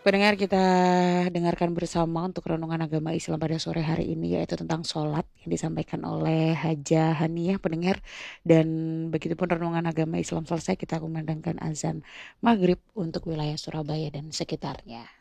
Pendengar, kita dengarkan bersama untuk renungan agama Islam pada sore hari ini, yaitu tentang sholat yang disampaikan oleh Haja Haniah, pendengar. Dan begitupun renungan agama Islam selesai, kita kumandangkan azan maghrib untuk wilayah Surabaya dan sekitarnya.